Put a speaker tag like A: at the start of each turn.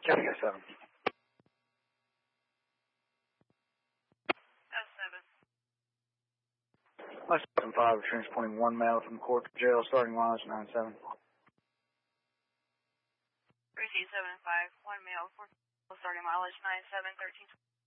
A: County 07.
B: 07.
A: My 75, transporting one male from court to jail, starting mileage 97.
B: Receive 75, one male, starting mileage 97, 13.